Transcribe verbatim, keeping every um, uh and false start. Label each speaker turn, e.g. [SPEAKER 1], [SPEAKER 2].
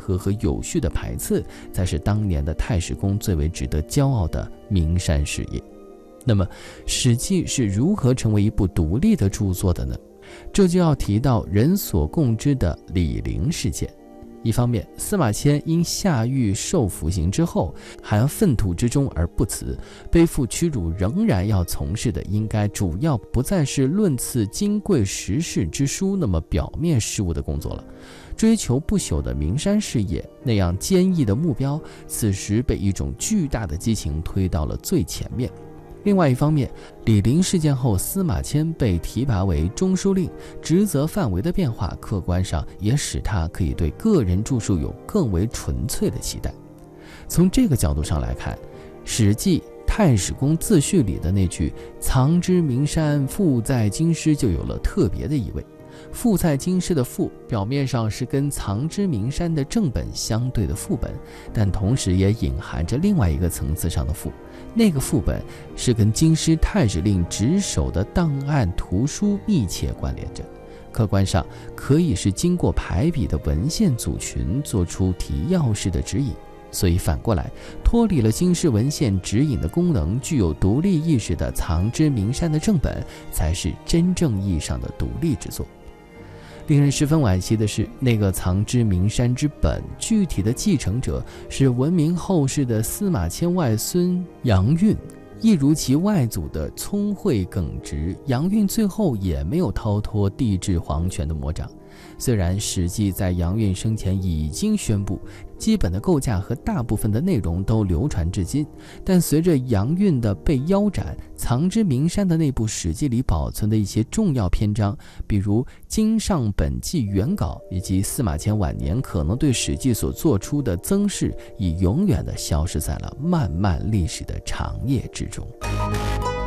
[SPEAKER 1] 和和有序的排刺，才是当年的太史公最为值得骄傲的名山事业。那么《史记》是如何成为一部独立的著作的呢？这就要提到人所共知的李陵事件。一方面，司马迁因下狱受服刑之后，还粪土之中而不辞，背负屈辱，仍然要从事的应该主要不再是论次金贵时事之书那么表面事务的工作了。追求不朽的名山事业那样坚毅的目标，此时被一种巨大的激情推到了最前面。另外一方面，李陵事件后司马迁被提拔为中书令，职责范围的变化，客观上也使他可以对个人著述有更为纯粹的期待。从这个角度上来看，《史记·太史公自序》里的那句“藏之名山，富在京师”就有了特别的意味。富在京师的富，表面上是跟藏之名山的正本相对的副本，但同时也隐含着另外一个层次上的富。那个副本是跟京师太史令值守的档案图书密切关联着，客观上可以是经过排比的文献组群做出提要式的指引。所以反过来，脱离了京师文献指引的功能，具有独立意识的藏之名山的正本，才是真正意义上的独立之作。令人十分惋惜的是，那个藏之名山之本具体的继承者是闻名后世的司马迁外孙杨运，一如其外祖的聪慧耿直，杨运最后也没有逃脱帝制皇权的魔掌。虽然《史记》在杨运生前已经宣布，基本的构架和大部分的内容都流传至今，但随着杨运的被腰斩，藏之名山的内部《史记》里保存的一些重要篇章，比如《经上本纪》原稿，以及司马迁晚年可能对《史记》所做出的增饰，已永远地消失在了漫漫历史的长夜之中。